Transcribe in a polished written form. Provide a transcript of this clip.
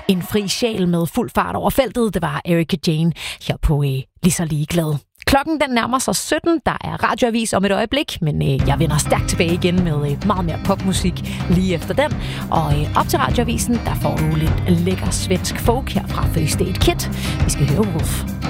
En fri sjæl med fuld fart over feltet, det var Erika Jane her på Lige så ligeglad. Klokken den nærmer sig 17, der er radioavis om et øjeblik, men jeg vender stærkt tilbage igen med meget mere popmusik lige efter den. Og op til radioavisen, der får du lidt lækker svensk folk her fra First Aid Kit. Vi skal høre Wolf.